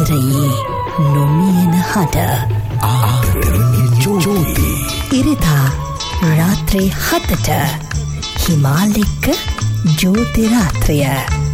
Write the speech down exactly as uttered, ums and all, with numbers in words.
ආදරයේ නොමියෙන හඬ ආදරයේ ජෝති ඉරිදා රාත්‍රී හතට හිමාලෙක්ක ජෝති රාත්‍රිය